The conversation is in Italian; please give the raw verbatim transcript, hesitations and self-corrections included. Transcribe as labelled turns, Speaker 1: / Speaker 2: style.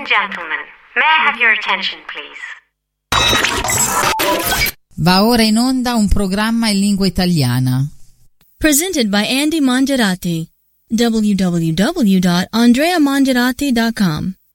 Speaker 1: gentlemen, may I have your attention, please?
Speaker 2: Va ora in onda un programma in lingua italiana.
Speaker 3: Presented by Andy Mongerati. w w w dot andrea mongerati dot com